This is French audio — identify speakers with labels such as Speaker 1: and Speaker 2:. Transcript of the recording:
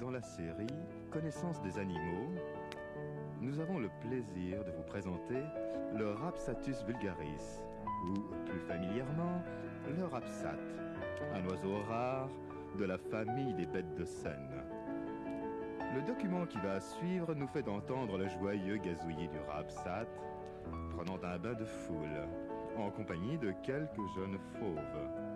Speaker 1: dans la série Connaissance des animaux, nous avons le plaisir de vous présenter le Rapsatus vulgaris, ou plus familièrement, le rapsat, un oiseau rare de la famille des bêtes de scène. Le document qui va suivre nous fait entendre le joyeux gazouillis du rapsat, prenant un bain de foule, en compagnie de quelques jeunes fauves.